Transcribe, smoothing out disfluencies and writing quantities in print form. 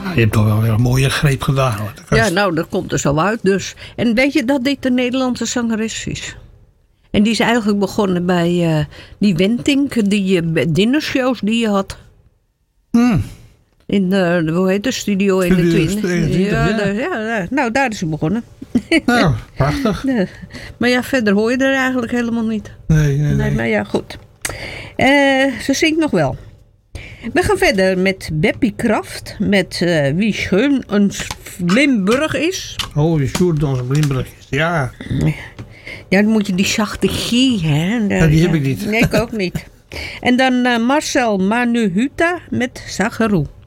Je hebt toch wel weer een mooie greep gedaan. Hoor. Ja, nou, dat komt er zo uit dus. En weet je dat dit een Nederlandse zangeres is? En die is eigenlijk begonnen bij die Wentink, die dinnershows die je had. In hoe heet de Studio 21. Ja. Nou, daar is ze begonnen. Nou, prachtig. Ja. Maar ja, verder hoor je er eigenlijk helemaal niet. Nee. Maar ja, goed. Ze zingt nog wel. We gaan verder met Beppie Kraft. Met Wie schön ons Limburg is. Oh, wie schön ons Limburg is. Ja. Ja, dan moet je die zachte G, hè. Die heb ik niet. Nee, ik ook niet. En dan Marcel Manuhuta met Sagaru.